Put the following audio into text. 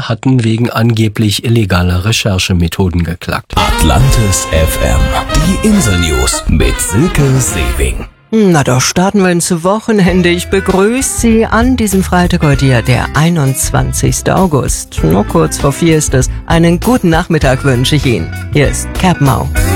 Beide hatten wegen angeblich illegaler Recherchemethoden geklagt. Atlantis FM, die Insel-News mit Silke Sewing. Na, da starten wir ins Wochenende. Ich begrüße Sie an diesem Freitag, heute ja der 21. August. Nur kurz vor 4 ist es. Einen guten Nachmittag wünsche ich Ihnen. Hier ist Cap Mau.